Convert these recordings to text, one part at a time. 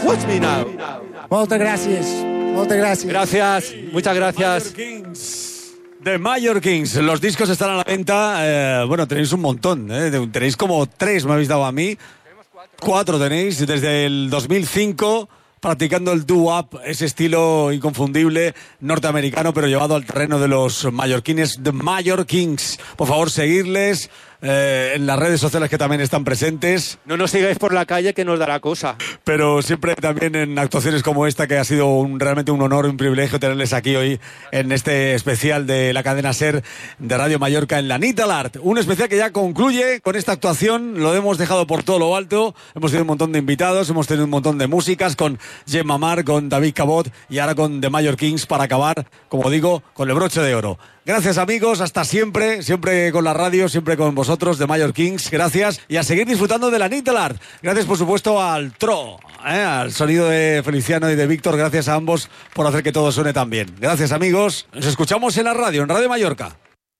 Watch Me Now. Moltes gràcies. Moltes gràcies. Gracias, muchas gracias. The Major Kings, los discos están a la venta. Bueno, tenéis un montón, tenéis como 3, me habéis dado a mí. 4 tenéis desde el 2005, practicando el doo-wop, ese estilo inconfundible norteamericano, pero llevado al terreno de los mallorquines, The Major Kings. Por favor, seguirles en las redes sociales que también están presentes. No nos sigáis por la calle que nos dará cosa. Pero siempre también en actuaciones como esta, que ha sido realmente un honor y un privilegio tenerles aquí hoy en este especial de la cadena SER de Radio Mallorca en la Nit de l'Art. Un especial que ya concluye con esta actuación, lo hemos dejado por todo lo alto, hemos tenido un montón de invitados, hemos tenido un montón de músicas con Gemma Mar, con David Cabot y ahora con The Major Kings para acabar, como digo, con el broche de oro. Gracias, amigos, hasta siempre, siempre con la radio, siempre con vosotros, The Major Kings, gracias, y a seguir disfrutando de la Nit de l'Art. Gracias, por supuesto, al TRO, al sonido de Feliciano y de Víctor, gracias a ambos por hacer que todo suene tan bien. Gracias, amigos, nos escuchamos en la radio, en Radio Mallorca.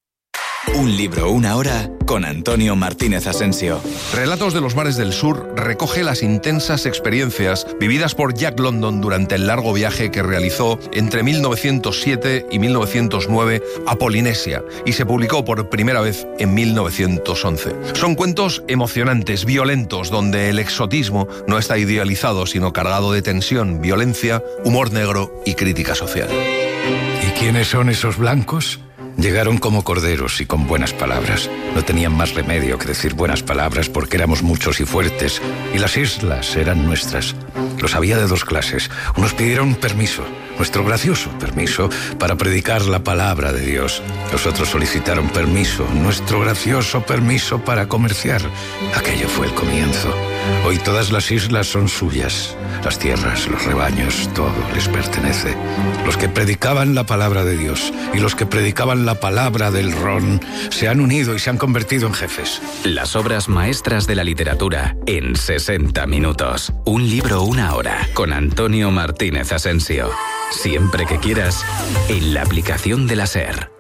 Un libro, una hora, con Antonio Martínez Asensio. Relatos de los Mares del Sur recoge las intensas experiencias vividas por Jack London durante el largo viaje que realizó entre 1907 y 1909 a Polinesia y se publicó por primera vez en 1911. Son cuentos emocionantes, violentos, donde el exotismo no está idealizado, sino cargado de tensión, violencia, humor negro y crítica social. ¿Y quiénes son esos blancos? Llegaron como corderos y con buenas palabras. No tenían más remedio que decir buenas palabras porque éramos muchos y fuertes, y las islas eran nuestras. Los había de 2 clases. Unos pidieron permiso, nuestro gracioso permiso, para predicar la palabra de Dios. Los otros solicitaron permiso, nuestro gracioso permiso para comerciar. Aquello fue el comienzo. Hoy todas las islas son suyas. Las tierras, los rebaños, todo les pertenece. Los que predicaban la palabra de Dios y los que predicaban la palabra del ron se han unido y se han convertido en jefes. Las obras maestras de la literatura en 60 minutos. Un libro, una hora, con Antonio Martínez Asensio. Siempre que quieras, en la aplicación de la SER.